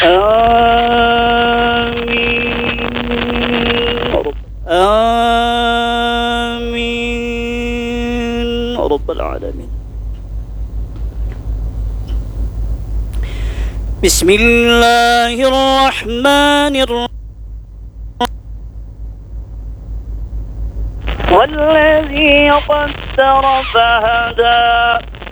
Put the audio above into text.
آمين رب العالمين. بسم الله الرحمن الرحيم. والذي قدر فهدى